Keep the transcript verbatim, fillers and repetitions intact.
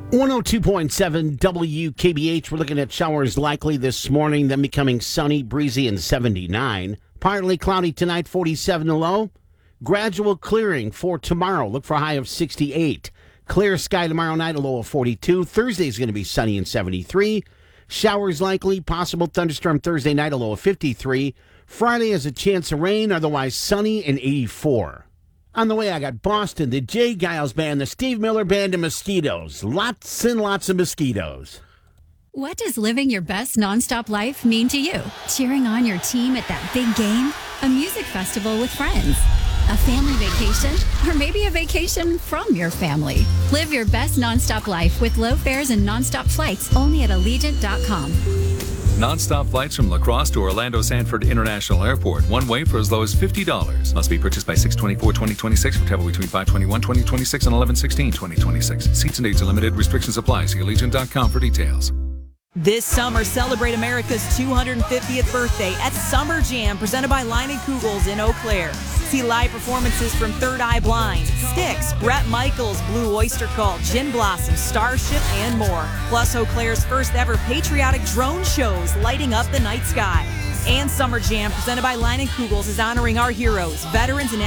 one oh two point seven W K B H. We're looking at showers likely this morning, then becoming sunny, breezy, and seventy-nine. Partly cloudy tonight, forty-seven the low. Gradual clearing for tomorrow. Look for a high of sixty-eight. Clear sky tomorrow night, a low of forty-two. Thursday is going to be sunny and seventy-three. Showers likely, possible thunderstorm Thursday night, a low of fifty-three. Friday has a chance of rain, otherwise sunny and eighty-four. On the way, I got Boston, the Jay Giles Band, the Steve Miller Band, and Mosquitoes. Lots and lots of mosquitoes. What does living your best nonstop life mean to you? Cheering on your team at that big game? A music festival with friends? A family vacation? Or maybe a vacation from your family? Live your best nonstop life with low fares and nonstop flights only at Allegiant dot com. Non-stop flights from La Crosse to Orlando Sanford International Airport. One way for as low as fifty dollars. Must be purchased by six twenty-four twenty twenty-six for travel between five twenty-one twenty twenty-six and eleven sixteen twenty twenty-six. Seats and dates are limited. Restrictions apply. See Allegiant dot com for details. This summer, celebrate America's two hundred fiftieth birthday at Summer Jam, presented by Line and Kugels in Eau Claire. See live performances from Third Eye Blind, Styx, Bret Michaels, Blue Oyster Cult, Gin Blossom, Starship, and more. Plus Eau Claire's first ever patriotic drone shows lighting up the night sky. And Summer Jam, presented by Line and Kugels, is honoring our heroes, veterans, and